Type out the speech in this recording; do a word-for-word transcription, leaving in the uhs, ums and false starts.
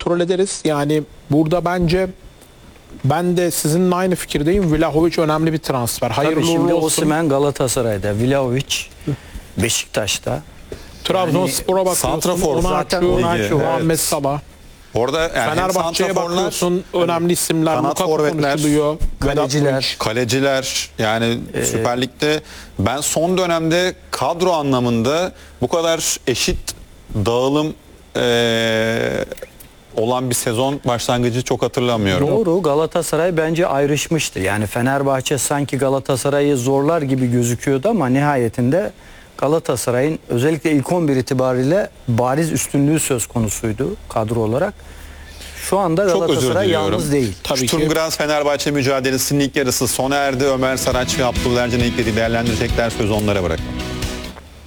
kontrol ederiz. Yani burada bence ben de sizinle aynı fikirdeyim. Vlahovic önemli bir transfer. Hayırlı Tabii şimdi uğurlu olsun. Osimhen Galatasaray'da, Vlahovic Beşiktaş'ta. Trabzonspor'a bakıyorsun. Santrafor zaten Onaçu, Onaçu, Onaçu, evet. Muhammed Salah. Orada yani hem Fenerbahçe'ye santraforlar, bakıyorsun. Önemli isimler. kanat Lukaku forvetler, konuşuluyor. kaleciler. Vedat Muriç. kaleciler yani Süper Lig'de ben son dönemde kadro anlamında bu kadar eşit dağılım eee, olan bir sezon başlangıcı çok hatırlamıyorum. Doğru, Galatasaray bence ayrışmıştı. Yani Fenerbahçe sanki Galatasaray'ı zorlar gibi gözüküyordu ama nihayetinde Galatasaray'ın özellikle ilk on bir itibariyle bariz üstünlüğü söz konusuydu kadro olarak. Şu anda Çok özür Galatasaray diliyorum. yalnız değil. Tabii ki. Sturm Graz Fenerbahçe mücadelesinin ilk yarısı sona erdi. Ömer Saraç ve Abdullah Ercan ilk yarıyı değerlendirecekler. Sözü onlara bırakalım.